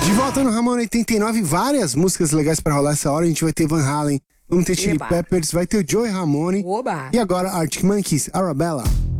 De volta no Ramon 89, várias músicas legais pra rolar essa hora. A gente vai ter Van Halen, vamos ter Chili Peppers, vai ter o Joey Ramone. Oba! E agora Arctic Monkeys, Arabella.